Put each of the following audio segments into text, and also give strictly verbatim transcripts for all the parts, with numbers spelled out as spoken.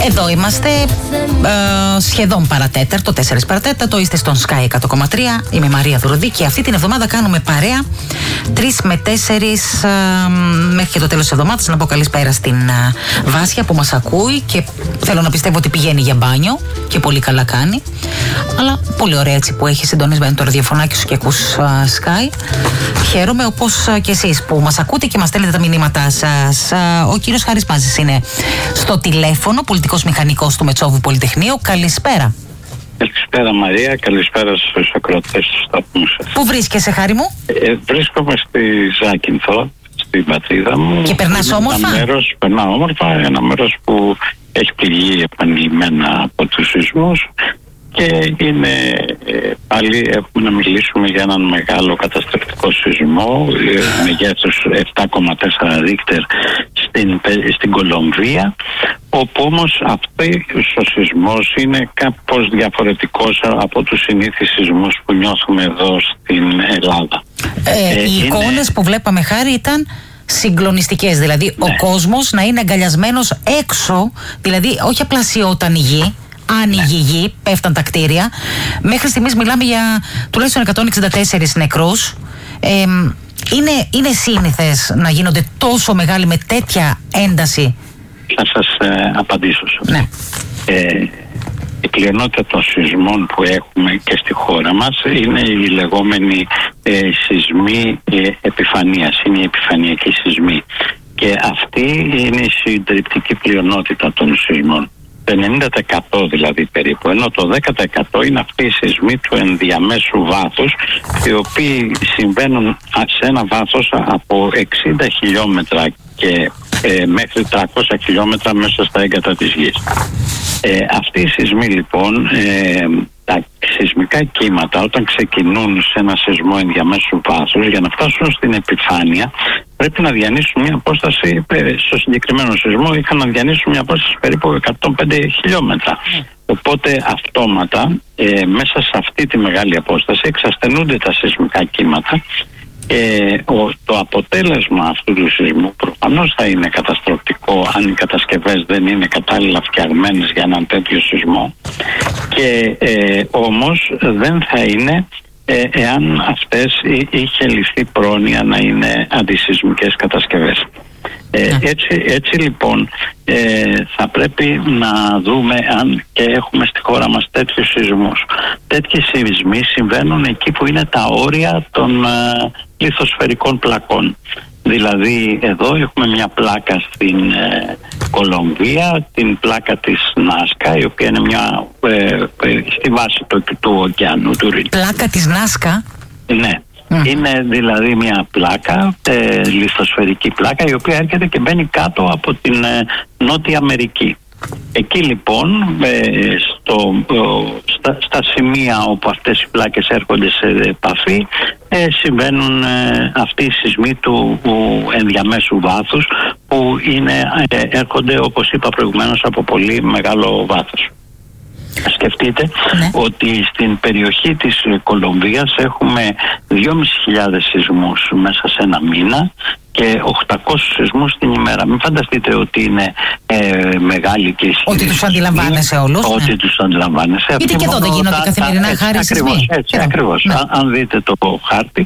Εδώ είμαστε ε, σχεδόν παρατέταρτο, τέσσερις παρατέταρτο, είστε στον Sky εκατό κόμμα τρία, είμαι η Μαρία Δουροδή και αυτή την εβδομάδα κάνουμε παρέα τρεις με τέσσερις ε, μέχρι και το τέλος της εβδομάδας. Να πω καλησπέρα στην ε, Βάσια που μας ακούει και θέλω να πιστεύω ότι πηγαίνει για μπάνιο και πολύ καλά κάνει, αλλά πολύ ωραία έτσι που έχει συντονισμένο το ραδιοφωνάκι σου και ακούς ε, Sky. Χαίρομαι, όπως ε, και εσείς που μας ακούτε και μας στέλνετε τα μηνύματά σας. Ε, ο κύριος Χάρης Πάζης είναι στο τηλέφωνο, πολιτικός μηχανικός του Μετσόβου Πολυτεχνείου. Καλησπέρα. Καλησπέρα Μαρία, καλησπέρα στους ακροατές του σταθμού σας. Πού βρίσκεσαι, Χάρη μου? Ε, βρίσκομαι στη Ζάκυνθο, στην πατρίδα μου. Και περνάς όμορφα? Ένα μέρος, περνάω όμορφα, ένα μέρος που έχει πληγεί επανειλημμένα από τους σεισμούς και είναι ε, πάλι έχουμε να μιλήσουμε για έναν μεγάλο καταστροφικό σεισμό ε, μεγέθους επτά κόμμα τέσσερα Ρίκτερ στην, στην Κολομβία, όπου όμως αυτός ο σεισμός είναι κάπως διαφορετικός από τους συνήθεις σεισμούς που νιώθουμε εδώ στην Ελλάδα. Ε, ε, οι είναι... εικόνες που βλέπαμε, Χάρη, ήταν συγκλονιστικές, δηλαδή ναι. Ο κόσμος να είναι αγκαλιασμένος έξω, δηλαδή όχι απλά σιώταν η γη, άνοιγε η γη, πέφταν τα κτίρια. Μέχρι στιγμής μιλάμε για τουλάχιστον εκατόν εξήντα τέσσερις νεκρούς. Ε, είναι, είναι σύνηθες να γίνονται τόσο μεγάλοι με τέτοια ένταση? Θα σας ε, απαντήσω σε αυτό. Ναι. Ε, η πλειονότητα των σεισμών που έχουμε και στη χώρα μας είναι οι λεγόμενοι ε, σεισμοί ε, επιφανείας, είναι οι επιφανειακοί σεισμοί. Και αυτή είναι η συντριπτική πλειονότητα των σεισμών. Το ενενήντα τοις εκατό δηλαδή περίπου, ενώ το δέκα τοις εκατό είναι αυτοί οι σεισμοί του ενδιαμέσου βάθους, οι οποίοι συμβαίνουν σε ένα βάθος από εξήντα χιλιόμετρα και ε, μέχρι τριακόσια χιλιόμετρα μέσα στα έγκατα της γης. Ε, αυτοί οι σεισμοί λοιπόν, ε, τα σεισμικά κύματα όταν ξεκινούν σε ένα σεισμό ενδιαμέσου βάθους, για να φτάσουν στην επιφάνεια πρέπει να διανύσουν μια απόσταση, στο συγκεκριμένο σεισμό είχαν να διανύσουν μια απόσταση περίπου εκατόν πέντε χιλιόμετρα. Οπότε αυτόματα ε, μέσα σε αυτή τη μεγάλη απόσταση εξασθενούνται τα σεισμικά κύματα. Ε, ο, το αποτέλεσμα αυτού του σεισμού προφανώς θα είναι καταστροφικό αν οι κατασκευές δεν είναι κατάλληλα φτιαγμένες για έναν τέτοιο σεισμό, και ε, όμως δεν θα είναι ε, εάν αυτές είχε ληφθεί πρόνοια να είναι αντισεισμικές κατασκευές. Ε, έτσι, έτσι λοιπόν ε, θα πρέπει να δούμε αν και έχουμε στη χώρα μας τέτοιους σεισμούς. Τέτοιοι σεισμοί συμβαίνουν εκεί που είναι τα όρια των ε, λιθοσφαιρικών πλακών. Δηλαδή εδώ έχουμε μια πλάκα στην ε, Κολομβία, την πλάκα της Νάσκα, η οποία είναι μια ε, ε, στη βάση του, του ωκεανού του Ρήνου. Πλάκα της Νάσκα? Ναι. Mm. Είναι δηλαδή μια πλάκα, ε, λιθοσφαιρική πλάκα, η οποία έρχεται και μπαίνει κάτω από την ε, Νότια Αμερική. Εκεί λοιπόν ε, στο, ε, στα, στα σημεία όπου αυτές οι πλάκες έρχονται σε επαφή ε, συμβαίνουν ε, αυτοί οι σεισμοί του ε, ενδιαμέσου βάθους, που είναι, ε, έρχονται όπως είπα προηγουμένως από πολύ μεγάλο βάθος. Σκεφτείτε ναι. ότι στην περιοχή της Κολομβίας έχουμε δυόμισι χιλιάδες σεισμούς μέσα σε ένα μήνα και οκτακόσιους σεισμούς την ημέρα. Μην φανταστείτε ότι είναι ε, μεγάλη και ισχυρή. Ότι τους αντιλαμβάνεσαι όλους. Ότι ναι. τους αντιλαμβάνεσαι. Γιατί και εδώ δεν γίνονται καθημερινά, Χάρη, σεισμοί. Έτσι ακριβώς. Ναι. Αν δείτε το χάρτη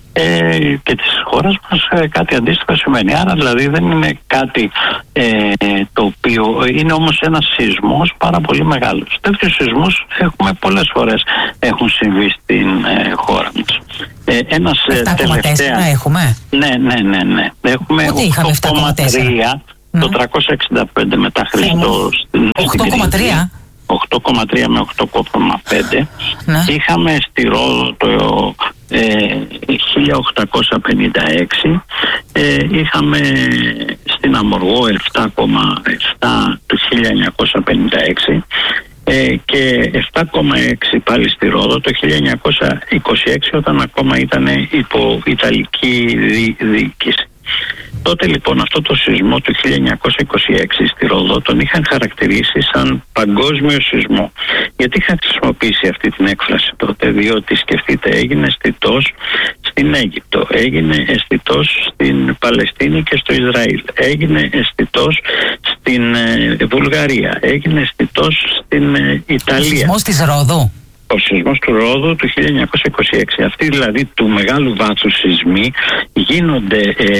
Ε, και της χώρας μας ε, κάτι αντίστοιχο σημαίνει. Άρα δηλαδή δεν είναι κάτι ε, το οποίο είναι όμως ένας σεισμός πάρα πολύ μεγάλος. Τέτοιους σεισμούς έχουμε πολλές φορές, έχουν συμβεί στην ε, χώρα μας. Ε, ένας επτά κόμμα τέσσερα έχουμε. Ναι, ναι, ναι, ναι. Έχουμε οκτώ κόμμα τρία το τριακόσια εξήντα πέντε μετά Χριστό. οκτώ κόμμα τρία οκτώ κόμμα τρία με οκτώ κόμμα πέντε. Ναι. Είχαμε στη Ρόδο το ε, χίλια οκτακόσια πενήντα έξι, ε, είχαμε στην Αμοργό επτά κόμμα επτά του χίλια εννιακόσια πενήντα έξι ε, και επτά κόμμα έξι πάλι στη Ρόδο το χίλια εννιακόσια είκοσι έξι, όταν ακόμα ήταν υπό Ιταλική διοίκηση. Τότε λοιπόν αυτό το σεισμό του χίλια εννιακόσια είκοσι έξι στη Ρόδο τον είχαν χαρακτηρίσει σαν παγκόσμιο σεισμό. Γιατί είχαν χρησιμοποιήσει αυτή την έκφραση τότε? Διότι σκεφτείτε, έγινε αισθητός στην Αίγυπτο, έγινε αισθητός στην Παλαιστίνη και στο Ισραήλ, έγινε αισθητός στην ε, Βουλγαρία, έγινε αισθητός στην ε, Ιταλία. Ο σεισμός της Ρόδου. Ο σεισμός του Ρόδου του χίλια εννιακόσια είκοσι έξι. Αυτοί δηλαδή του μεγάλου βάθους σεισμοί γίνονται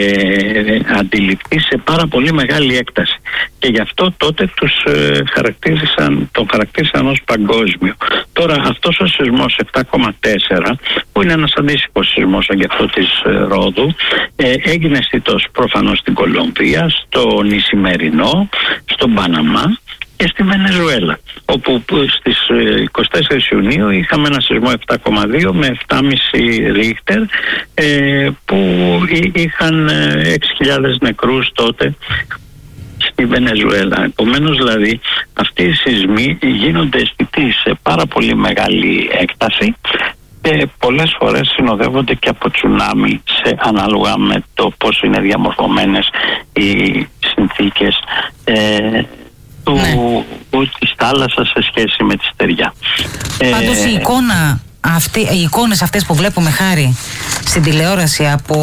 ε, αντιληπτοί σε πάρα πολύ μεγάλη έκταση. Και γι' αυτό τότε τους ε, χαρακτήρισαν, τον χαρακτήρισαν ως παγκόσμιο. Τώρα αυτός ο σεισμός επτά κόμμα τέσσερα, που είναι ένας αντίστοιχος σεισμός σαν και αυτό της ε, Ρόδου, ε, έγινε αισθητός προφανώς στην Κολομβία, στο Νησιμερινό, στον Παναμά και στη Βενεζουέλα, όπου στις είκοσι τέσσερις Ιουνίου είχαμε ένα σεισμό επτά κόμμα δύο με επτά κόμμα πέντε ρίχτερ, ε, που είχαν έξι χιλιάδες νεκρούς τότε στη Βενεζουέλα. Επομένως δηλαδή αυτοί οι σεισμοί γίνονται αισθητοί σε πάρα πολύ μεγάλη έκταση και πολλές φορές συνοδεύονται και από τσουνάμι, σε, ανάλογα με το πώς είναι διαμορφωμένες οι συνθήκες ε, του, ναι. της θάλασσας σε σχέση με τη στεριά. Πάντως ε, η εικόνα αυτή, οι εικόνες αυτές που βλέπουμε, Χάρη, στην τηλεόραση, από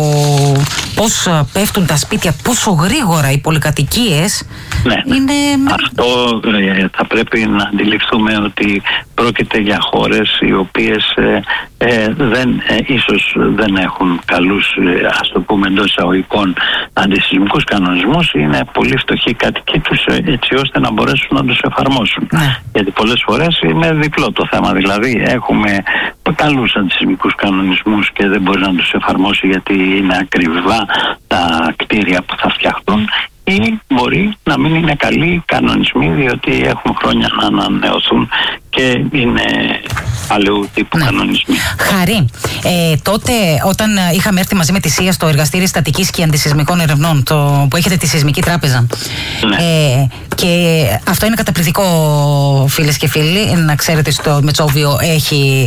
πώς πέφτουν τα σπίτια, πόσο γρήγορα οι πολυκατοικίες, ναι, είναι... Αυτό ε, θα πρέπει να αντιληφθούμε ότι πρόκειται για χώρες οι οποίες ε, ε, δεν, ε, ίσως δεν έχουν καλούς, ε, ας το πούμε εντός εισαγωγικών, αντισυσμικούς κανονισμούς. Είναι πολύ φτωχοί κατοικοί τους, ε, έτσι ώστε να μπορέσουν να τους εφαρμόσουν. Ναι. Γιατί πολλές φορές είναι διπλό το θέμα. Δηλαδή έχουμε καλούς αντισυσμικούς κανονισμούς και δεν μπορεί να τους εφαρμόσει γιατί είναι ακριβά τα κτίρια που θα φτιαχτούν, ή μπορεί να μην είναι καλοί κανονισμοί διότι έχουν χρόνια να ανανεωθούν και είναι αλλού τύπου, ναι, κανονισμοί. Χαρή, ε, τότε όταν είχαμε έρθει μαζί με τη ΣΥΑ στο εργαστήρι στατικής και αντισυσμικών ερευνών, το, που έχετε τη Σεισμική Τράπεζα, ναι, ε, και αυτό είναι καταπληκτικό, φίλες και φίλοι, να ξέρετε, στο Μετσόβιο έχει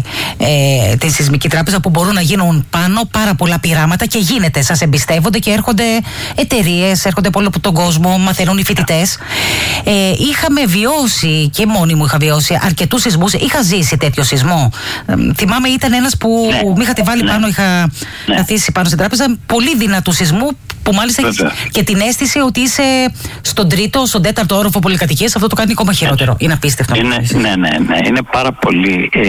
ε, τη Σεισμική Τράπεζα, που μπορούν να γίνουν πάνω πάρα πολλά πειράματα και γίνεται, σας εμπιστεύονται και έρχονται εταιρείες, έρχονται από όλο τον κόσμο, μαθαίνουν οι φοιτητές. Ε, είχαμε βιώσει, και μόνη μου είχα βιώσει, αρκετούς σεισμούς. Είχα ζήσει τέτοιο σεισμό. Ε, θυμάμαι, ήταν ένας που ναι. με είχατε βάλει ναι. πάνω, είχα ναι. καθίσει πάνω στην τράπεζα, πολύ δυνατού σεισμού, που μάλιστα έχεις και την αίσθηση ότι είσαι στον τρίτο, στον τέταρτο όροφο πολυκατοικίας. Αυτό το κάνει ακόμα χειρότερο. Έτσι. Είναι απίστευτο. Είναι, ναι, ναι, ναι. Είναι πάρα πολύ ε,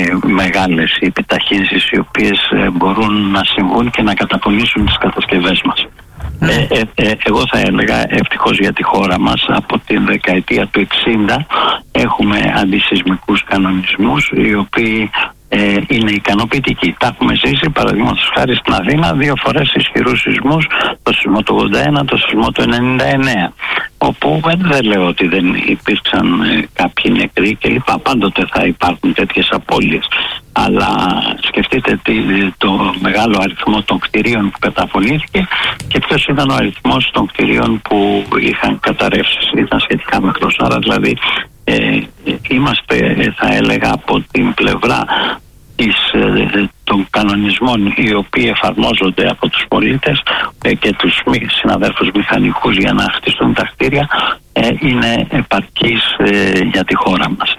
μεγάλες οι επιταχύνσεις οι οποίες ε, μπορούν να συμβούν και να καταπονήσουν τις κατασκευές μας. Ε, ε, ε, εγώ θα έλεγα, ευτυχώς για τη χώρα μας, από την δεκαετία του εξήντα έχουμε αντισυσμικούς κανονισμούς οι οποίοι ε, είναι ικανοποιητικοί. Τα έχουμε ζήσει, παραδείγματος χάρη στην Αθήνα, δύο φορές ισχυρούς σεισμούς, το σεισμό του ογδόντα ένα, το σεισμό του ενενήντα εννέα, όπου δεν λέω ότι δεν υπήρξαν ε, κάποιοι νεκροί κλπ. Πάντοτε θα υπάρχουν τέτοιες απώλειες. Αλλά σκεφτείτε τι, το μεγάλο αριθμό των κτηρίων που καταφωνήθηκε και ποιος ήταν ο αριθμός των κτηρίων που είχαν καταρρεύσεις. Ήταν σχετικά μικρός. Άρα δηλαδή ε, είμαστε, θα έλεγα, από την πλευρά της, ε, των κανονισμών οι οποίοι εφαρμόζονται από τους πολίτες ε, και τους συναδέλφους μηχανικούς για να χτιστούν τα κτίρια, ε, είναι επαρκής ε, για τη χώρα μας.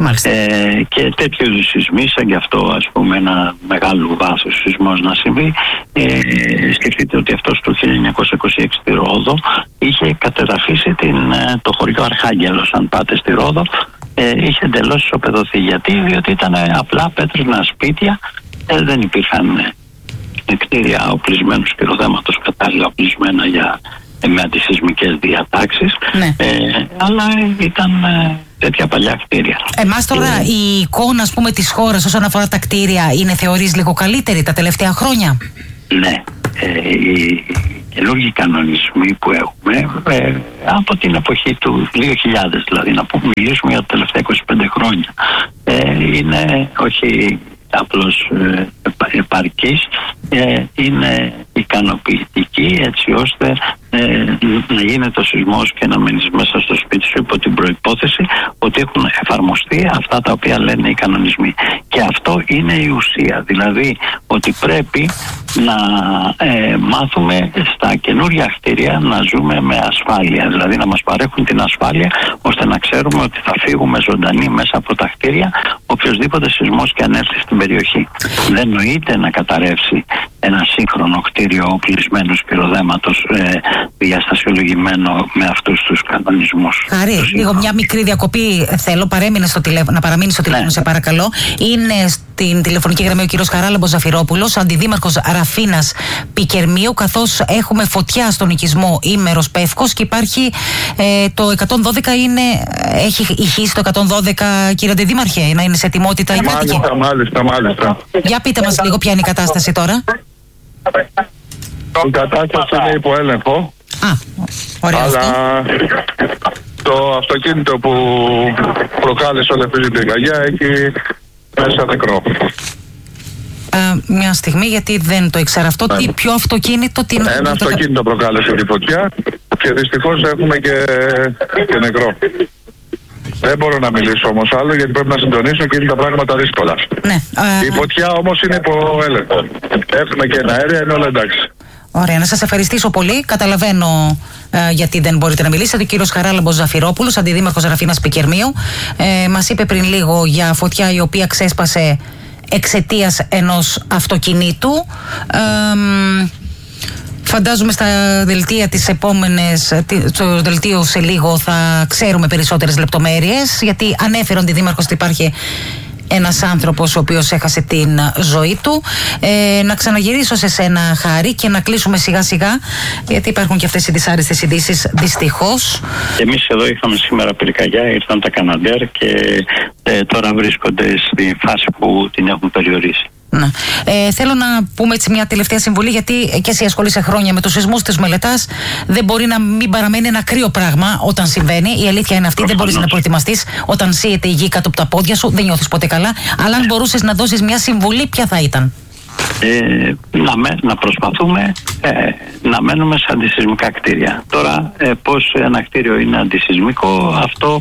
Ε, και τέτοιου είδους σεισμοί, σαν και αυτό, ας πούμε, ένα μεγάλο βάθος σεισμός να συμβεί, ε, σκεφτείτε ότι αυτός το χίλια εννιακόσια είκοσι έξι στη Ρόδο είχε κατεδαφίσει την, το χωριό Αρχάγγελος. Αν πάτε στη Ρόδο, ε, είχε εντελώς ισοπεδωθεί. Γιατί? Διότι ήταν απλά πέτρινα σπίτια, ε, δεν υπήρχαν ε, κτίρια οπλισμένου σκηροθέματος κατάλληλα οπλισμένα για ε, με αντισυσμικές διατάξεις, ναι. ε, αλλά ήταν ε, τέτοια παλιά κτίρια. Εμάς τώρα ε, η εικόνα, ας πούμε, της χώρας όσον αφορά τα κτίρια είναι, θεωρείς, λίγο καλύτερη τα τελευταία χρόνια? Ναι. Ε, οι καινούργιοι κανονισμοί που έχουμε ε, από την εποχή του δύο χιλιάδες, δηλαδή να πούμε, μιλήσουμε για τα τελευταία είκοσι πέντε χρόνια, ε, είναι όχι απλώς ε, επαρκής, ε, είναι ικανοποιητική, έτσι ώστε ε, να γίνεται ο σεισμός και να μείνεις μέσα στο σπίτι σου υπό την προϋπόθεση ότι έχουν εφαρμοστεί αυτά τα οποία λένε οι κανονισμοί. Και αυτό είναι η ουσία, δηλαδή ότι πρέπει να ε, μάθουμε στα καινούργια κτίρια να ζούμε με ασφάλεια, δηλαδή να μας παρέχουν την ασφάλεια ώστε να ξέρουμε ότι θα φύγουμε ζωντανοί μέσα από τα κτίρια οποιοσδήποτε σεισμός και αν έρθει στην περιοχή. Δεν νοείται να καταρρεύσει ένα σύγχρονο κτίριο κλεισμένου σπυροδέματος ε, διαστασιολογημένο με αυτούς τους κανονισμούς. Χάρη, λίγο μια μικρή διακοπή θέλω, παρέμεινε στο τηλέφωνο, να παραμείνει στο τηλέφωνο, ναι. Σε παρακαλώ. Είναι στην τηλεφωνική γραμμή ο κύριος Χαράλαμπος Ζαφυρόπουλος, αντιδήμαρχος Ραφίνας Πικερμείου, καθώς έχουμε φωτιά στον οικισμό Ήμερος Πεύκος και υπάρχει ε, το εκατόν δώδεκα, είναι, έχει ηχήσει το εκατόν δώδεκα, κύριε Αντιδήμαρχε, να είναι σε ετοιμότητα η κάτοικοι. Μάλιστα, μάλιστα, μάλιστα. Για πείτε μας λίγο ποια είναι η κατάσταση τώρα. Η κατάσταση είναι υπό έλεγχο. Α, ωραία. Αλλά αυτό. Το αυτοκίνητο που προκάλεσε όλη αυτή την πυρκαγιά έχει μέσα νεκρό. Α, μια στιγμή, γιατί δεν το ήξερα αυτό. Ναι. Τι, ποιο αυτοκίνητο, τι... Ένα αυτοκίνητο προκάλεσε τη φωτιά και δυστυχώς έχουμε και, και νεκρό. Δεν μπορώ να μιλήσω όμως άλλο γιατί πρέπει να συντονίσω και είναι τα πράγματα δύσκολα. Ναι, α... Η φωτιά όμως είναι υπό έλεγχο. Έχουμε και ένα αέρια, είναι όλα εντάξει. Ωραία, να σας ευχαριστήσω πολύ. Καταλαβαίνω ε, γιατί δεν μπορείτε να μιλήσετε. Ο κύριος Χαράλαμπος Ζαφυρόπουλος, αντιδήμαρχος Ραφίνας Πικερμείου, ε, μας είπε πριν λίγο για φωτιά η οποία ξέσπασε εξαιτίας ενός αυτοκινήτου. Ε, Φαντάζομαι στα δελτία τις επόμενες, στο δελτίο σε λίγο θα ξέρουμε περισσότερες λεπτομέρειες, γιατί ανέφερε ο αντιδήμαρχος ότι υπάρχει ένας άνθρωπος ο οποίος έχασε την ζωή του. Ε, να ξαναγυρίσω σε σένα, Χάρη, και να κλείσουμε σιγά σιγά, γιατί υπάρχουν και αυτές οι δυσάρεστες ειδήσεις, δυστυχώς. Εμείς εδώ είχαμε σήμερα πυρκαγιά, ήρθαν τα Καναντέρ και ε, τώρα βρίσκονται στη φάση που την έχουν περιορίσει. Ναι. Ε, θέλω να πούμε έτσι μια τελευταία συμβουλή, γιατί και εσύ ασχολείσαι χρόνια με τους σεισμούς, τις μελετάς. Δεν μπορεί να μην παραμένει ένα κρύο πράγμα όταν συμβαίνει. Η αλήθεια είναι αυτή. Προφανώς. Δεν μπορείς να προετοιμαστείς όταν σύεται η γη κάτω από τα πόδια σου. Δεν νιώθεις ποτέ καλά. Αλλά αν μπορούσες να δώσεις μια συμβουλή, ποια θα ήταν? Ε, να, με, να προσπαθούμε ε, να μένουμε σε αντισεισμικά κτίρια. Τώρα ε, πώς ένα κτίριο είναι αντισεισμικό, αυτό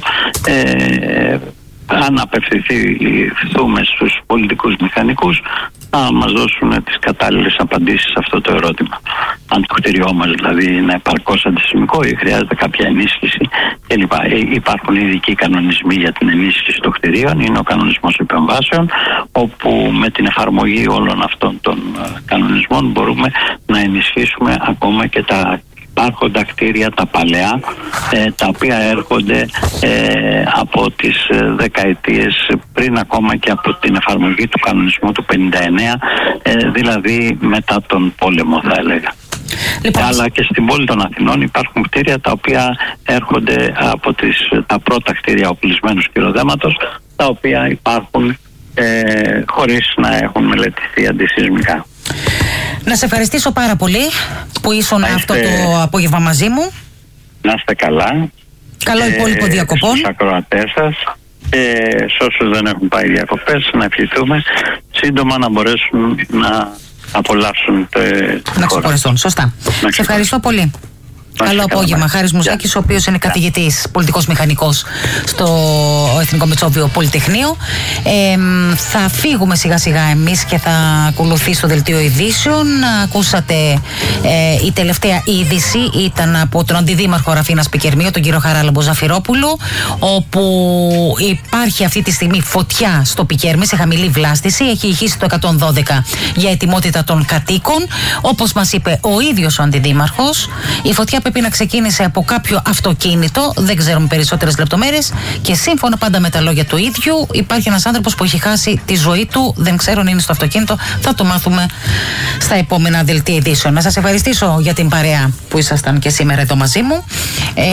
ε, αν απευθυνθούμε στους πολιτικούς μηχανικούς θα μας δώσουν τις κατάλληλες απαντήσεις σε αυτό το ερώτημα. Αν το κτίριό μας δηλαδή είναι επαρκώς αντισεισμικό ή χρειάζεται κάποια ενίσχυση κλπ. Υπάρχουν ειδικοί κανονισμοί για την ενίσχυση των κτιρίων, είναι ο κανονισμός επεμβάσεων, όπου με την εφαρμογή όλων αυτών των κανονισμών μπορούμε να ενισχύσουμε ακόμα και τα υπάρχοντα κτίρια, τα παλαιά, ε, τα οποία έρχονται ε, από τις δεκαετίες πριν ακόμα και από την εφαρμογή του κανονισμού του πενήντα εννέα, ε, δηλαδή μετά τον πόλεμο θα έλεγα. Λοιπόν. Αλλά και στην πόλη των Αθηνών υπάρχουν κτίρια τα οποία έρχονται από τις, τα πρώτα κτίρια οπλισμένου σκυροδέματος, τα οποία υπάρχουν ε, χωρίς να έχουν μελετηθεί αντισεισμικά. Να σε ευχαριστήσω πάρα πολύ που ήσουν είστε... αυτό το απόγευμα μαζί μου. Να είστε καλά. Καλό υπόλοιπο διακοπών. Στους ακροατές σας και σε όσους δεν έχουν πάει διακοπές, να ευχηθούμε σύντομα να μπορέσουν να απολαύσουν το να ξεχωριστούν, σωστά. Να σε ευχαριστώ πολύ. Καλό απόγευμα. Χάρης Μουζάκης, ο οποίος είναι καθηγητής, πολιτικός μηχανικός στο Εθνικό Μετσόβιο Πολυτεχνείο. Ε, θα φύγουμε σιγά σιγά εμείς και θα ακολουθεί στο δελτίο ειδήσεων. Ακούσατε ε, η τελευταία είδηση ήταν από τον αντιδήμαρχο Ραφίνας Πικερμείου, τον κύριο Χαράλαμπο Ζαφυρόπουλο, όπου υπάρχει αυτή τη στιγμή φωτιά στο Πικέρμη σε χαμηλή βλάστηση. Έχει ηχήσει το εκατόν δώδεκα για ετοιμότητα των κατοίκων. Όπως μας είπε ο ίδιος ο αντιδήμαρχος, η φωτιά πρέπει να ξεκίνησε από κάποιο αυτοκίνητο, δεν ξέρουμε περισσότερες λεπτομέρειες, και σύμφωνα πάντα με τα λόγια του ίδιου, υπάρχει ένας άνθρωπος που έχει χάσει τη ζωή του. Δεν ξέρω αν είναι στο αυτοκίνητο, θα το μάθουμε στα επόμενα δελτία ειδήσεων. Να σας ευχαριστήσω για την παρέα που ήσασταν και σήμερα εδώ μαζί μου. Ε,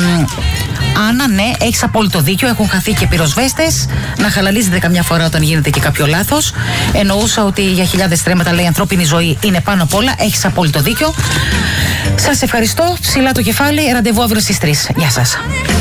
Άννα, ναι, έχεις απόλυτο δίκιο. Έχουν χαθεί και πυροσβέστες. Να χαλαλίζετε καμιά φορά όταν γίνεται και κάποιο λάθος. Εννοούσα ότι για χιλιάδες στρέμματα, λέει, η ανθρώπινη ζωή είναι πάνω απ' όλα. Έχεις απόλυτο δίκιο. Σας ευχαριστώ. Ψηλά το κεφάλι. Ραντεβού αύριο στις τρεις. Γεια σας.